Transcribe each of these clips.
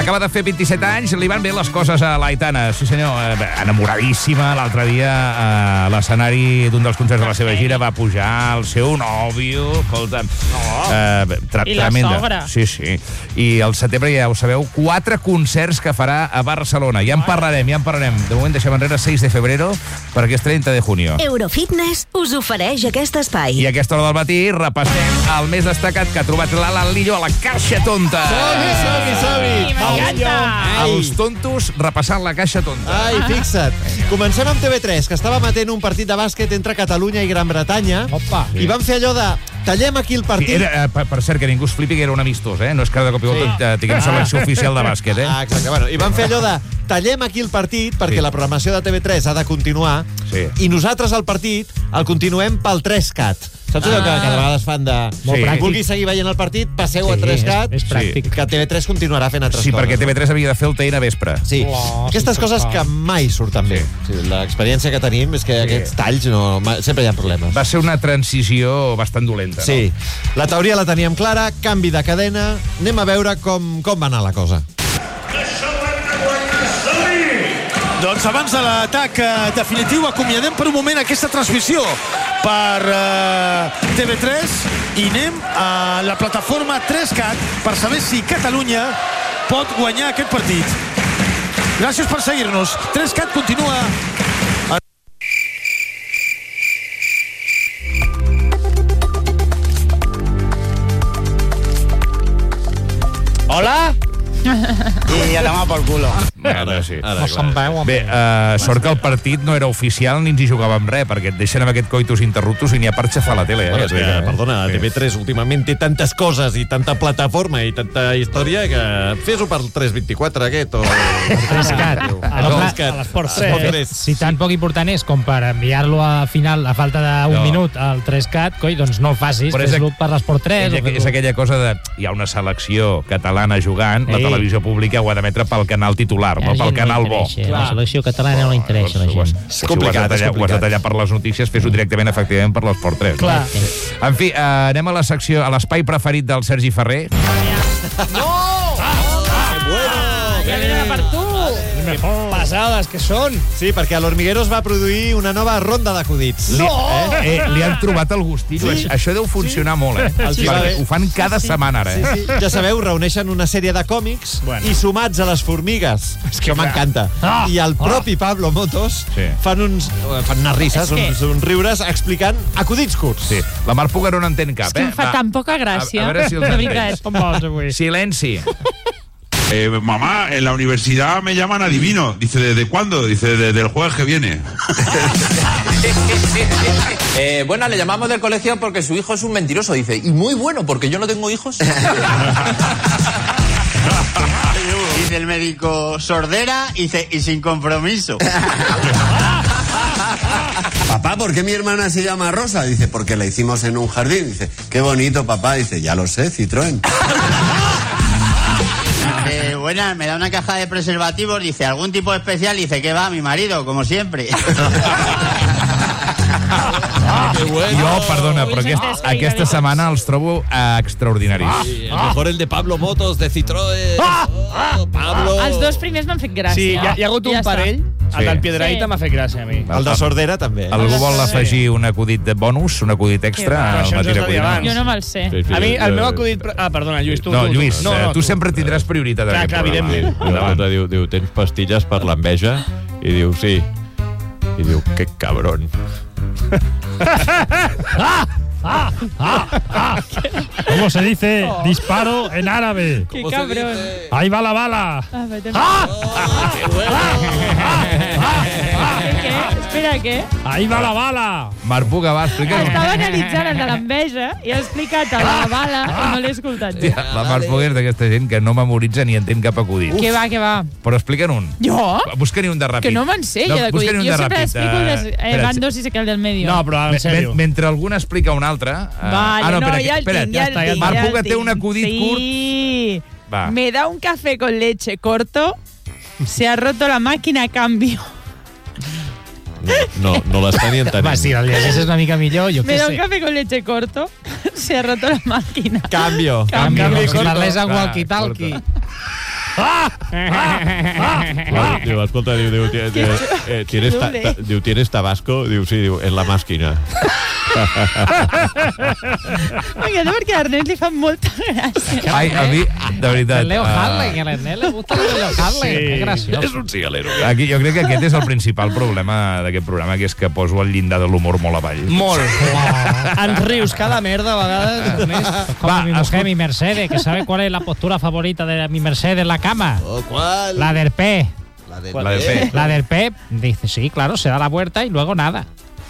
Acaba de fer 27 anys, li van bé les coses a l'Aitana. Sí, senyor, enamoradíssima. L'altre dia a l'escenari d'un dels concerts de la seva gira va pujar el seu nòvio. Escolta'm. I la sogra. Sí. I al setembre, ja ho sabeu, 4 concerts que farà a Barcelona. Ja en parlarem. De moment deixem enrere 6 de febrero perquè és 30 de junio. Eurofitness us ofereix aquest espai. I a aquesta hora del matí repassem el més destacat que ha trobat l'Alan Lillo a la Caixa Tonta. Som-hi! M'encanta! Els tontos repassant la Caixa Tonta. Ai, fixa't. Comencem amb TV3, que estava emetent un partit de bàsquet entre Catalunya i Gran Bretanya. Opa. I van fer allò de tallem aquí el partit. Era, per cert, que ningú es flipi que era un amistós, No és que de cop i volta tinguem selecció oficial de bàsquet, Exacte. Bueno, i van fer allò de tallem aquí el partit perquè la programació de TV3 ha de continuar i nosaltres el partit el continuem pel 3CAT. Saps allò que cada vegada es fan de... Sí. Vulguis seguir veient el partit, passeu a 3CAT, és pràctic. que TV3 continuarà fent altres coses. Perquè TV3 havia de fer el TN a vespre. Sí, aquestes coses que mai surten bé. L'experiència que tenim és que aquests talls sempre hi ha problemes. Va ser una transició bastant dolenta, Sí, la teoria la teníem clara, canvi de cadena, anem a veure com va anar la cosa. Doncs abans de l'atac definitiu acomiadem per un moment aquesta transmissió per TV3 i anem a la plataforma 3CAT per saber si Catalunya pot guanyar aquest partit. Gràcies per seguir-nos. 3CAT continua... Hola? I a tomar pel culo. Ara sí. No se'n veu. Bé, sort que el partit no era oficial ni ens hi jugàvem res, perquè et deixen amb aquest coitus interruptus i n'hi ha per xafar la tele. Bueno, perdona, TV3 últimament té tantes coses i tanta plataforma i tanta història que fes-ho per 324 aquest o... 3CAT. A l'Esport 3. Si tan poc important és com per enviar-lo a final a falta d'un minut al 3CAT, coi, doncs no el facis, fes-lo per l'Esport 3. És aquella cosa de... Hi ha una selecció catalana jugant, la televisió pública ho ha d'emetre pel canal titular, no pel canal bo. La selecció catalana no interessa a la gent. És complicat, ho has de tallar per les notícies, fes-ho directament, efectivament, per l'Esport 3. Clar. En fi, anem a la secció, a l'espai preferit del Sergi Ferrer. No! Ja venen per tu! Que pesades que són. Sí, perquè a l'Hormiguero es va produir una nova ronda d'acudits. Li han trobat el gustillo. Això deu funcionar molt, Ho fan cada setmana, ara, Sí. Ja sabeu, reuneixen una sèrie de còmics i sumats a les formigues. Això m'encanta. I el propi Pablo Motos fan unes risses, uns riures, explicant acudits curts. Sí. La Mar Puga no n'entén cap, És que em fa tan poca gràcia. A veure si els de entens. veritat. Silenci. Mamá, en la universidad me llaman adivino. Dice, ¿desde cuándo? Dice, desde el jueves que viene. Bueno, le llamamos del colegio porque su hijo es un mentiroso. Dice, y muy bueno, porque yo no tengo hijos. Dice el médico, sordera, dice, y sin compromiso. Papá, ¿por qué mi hermana se llama Rosa? Dice, porque la hicimos en un jardín. Dice, qué bonito, papá. Dice, ya lo sé, Citroën. Buenas, me da una caja de preservativos, dice, ¿algún tipo especial? Dice, ¿qué va? Mi marido, como siempre. Jo, perdona, però aquesta setmana els trobo extraordinaris. El mejor el de Pablo Motos, de Citroën. Pablo. Els dos primers m'han fet gràcia. Sí, hi ha hagut un parell. El del Piedrahita m'ha fet gràcia a mi. El de Sordera també. Algú vol afegir un acudit de bonus, un acudit extra? Jo no me'l sé. A mi, el meu acudit... Ah, perdona, Lluís, tu. No, Lluís, tu sempre tindràs prioritat en aquest programa. Evidentment. Diu, tens pastilles per l'enveja? I diu, sí. I diu, que cabrón. ¿Cómo se dice disparo en árabe? ¡Qué cabrón! ¡Ahí va la bala! Espera, què? ¡Ahí va la bala! Marc Puga, va, explica-ho. Estava analitzant el de l'enveja i ha explicat el de la bala i no l'he escoltat. La Marc Puga és d'aquesta gent que no memoritza ni entén cap acudit. Què va, què va? Però explica'n un. Jo? Busca-n'hi un de ràpid. Que no me'n sé, jo d'acudit. Jo sempre explico el van dos i sé que el del medio. No, però en sèrio. Mentre algú n'explica un altre... Vale, no, ja el tinc, ja el tinc. Marc Puga té un acudit curt. Sí. Me da un café con leche corto, se ha roto la máquina a cambio. No l'està ni entenent. Va, si el llegeixes una mica millor, jo què sé. Me da un café con leche corto, se ha roto la máquina. Cambio. Si parlés en walkie-talkie. Diu, escolta, diu, ¿tienes tabasco? Diu, sí, diu, en la màquina. M'encanta perquè a Ernest li fan molta gràcia. Ai, a mi, de veritat... El Leo Harley, a l'Ernest le gusta el Leo Harley. Que graciós. És un cigalero. Aquí, jo crec que aquest és el principal problema d'aquest programa, que és que poso el llindar de l'humor molt avall. Molt. Ens rius cada merda a vegades. Como mi mujer, mi Mercedes, que sabe cuál es la postura favorita de mi Mercedes en la cama. ¿Cuál? La del P. La del P. Dice, sí, claro, se da la vuelta y luego nada.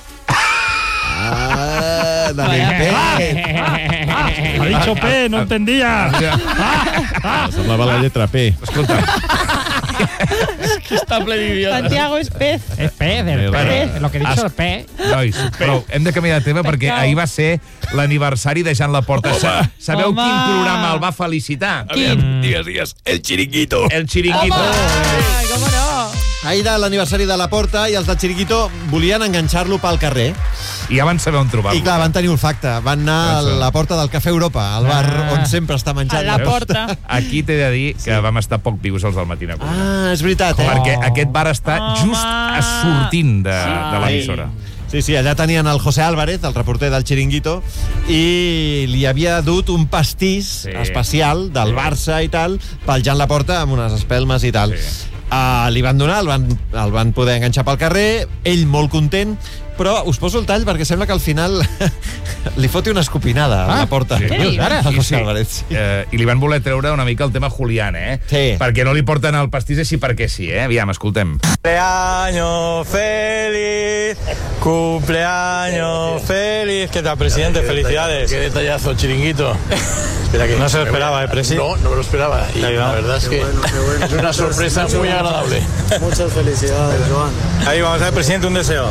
La del P. Ha dicho P, no entendía. Semblava la lletra P. Escolta. És que està ple d'idiota. Santiago és pez. Es P, del P. Lo que he dicho, el P. Nois, però hem de canviar de tema perquè ahir va ser l'aniversari de Jean Laporta. Sabeu quin programa el va felicitar? Quin? Digues, el Chiringuito. El Chiringuito. Ai, com no? Ahir era l'aniversari de Laporta i els del Chiringuito volien enganxar-lo pel carrer. I ja van saber on trobar-lo. I clar, van tenir olfacte. Van anar a la porta del Cafè Europa, al bar on sempre està menjant. A la porta. Aquí t'he de dir que vam estar poc vius els del Matina. Ah, és veritat, Perquè aquest bar està just sortint de l'emissora. Sí, allà tenien el José Álvarez, el reporter del Chiringuito, i li havia dut un pastís especial del Barça i tal, pel Jean Laporta, amb unes espelmes i tal. Li van donar, el van poder enganxar pel carrer, ell molt content, però us poso el tall perquè sembla que al final li foti una escopinada a la porta. Sí. I li van voler treure una mica el tema Julián, Sí. Perquè no li porten el pastís així perquè sí, Aviam, escoltem. Cumpleaños feliz, cumpleaños feliz. ¿Qué tal, presidente? Felicidades. Qué detallazo, Chiringuito. No se lo esperaba, presidente. No me lo esperaba. Y la verdad es que es una sorpresa muy agradable. Muchas felicidades, Joan. Ahí vamos a ver, presidente, un deseo.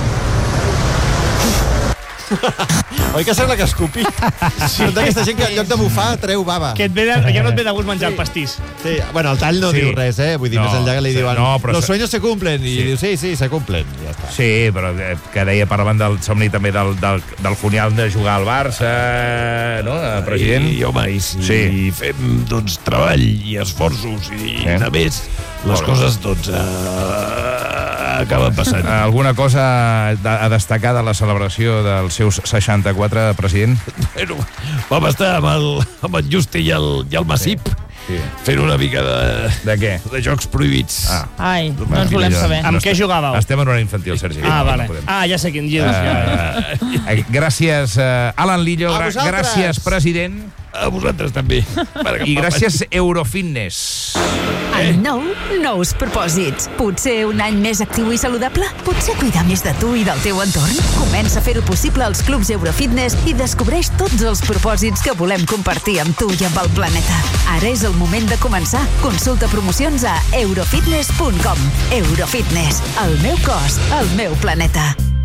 Oi que sembla que escupi? Sí. D'aquesta gent que en lloc de bufar treu bava. Que ja no et ve de gust menjar el pastís. Sí. Bueno, el tall no diu res, Vull dir, més enllà que li diuen los sueños se cumplen, i diu sí, se cumplen. Ja està. Sí, però que deia, parlaven del somni també del Julián de jugar al Barça, no, president? I, home, i si fem, doncs, treball i esforços i a més, les coses, doncs, acaben passant. Alguna cosa a destacar de la celebració dels seus 64, president? Bueno, vam estar amb el Justi i el Massip fent una mica de què? De jocs prohibits. Ai, no ens volem saber. Amb què jugàveu? Estem en hora infantil, Sergi. Vale. Ja sé quin llibre. Gràcies, Alan Lillo. Gràcies, president. A vosaltres també. I gràcies, Eurofitness. Any nou, nous propòsits. Potser un any més actiu i saludable? Potser cuidar més de tu i del teu entorn? Comença a fer-ho possible als clubs Eurofitness i descobreix tots els propòsits que volem compartir amb tu i amb el planeta. Ara és el moment de començar. Consulta promocions a eurofitness.com. Eurofitness. El meu cos, el meu planeta.